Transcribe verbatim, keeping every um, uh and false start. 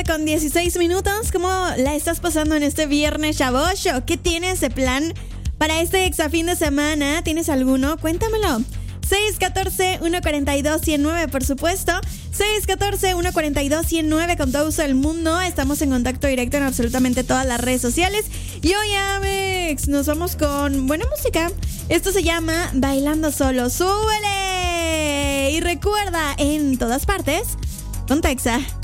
con dieciséis minutos. ¿Cómo la estás pasando en este viernes, chavocho? ¿Qué tienes de plan para este exafín de semana? ¿Tienes alguno? Cuéntamelo. seis uno cuatro, uno cuatro dos, uno cero nueve, por supuesto. seis uno cuatro, uno cuatro dos, uno cero nueve con todo uso del mundo. Estamos en contacto directo en absolutamente todas las redes sociales. Y hoy, Amex, nos vamos con buena música. Esto se llama Bailando Solo. ¡Súbele! Y recuerda, en todas partes, con Texa.